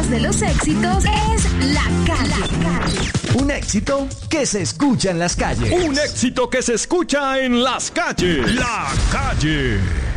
de los éxitos es La Calle. Un éxito que se escucha en las calles. Un éxito que se escucha en las calles. La Calle.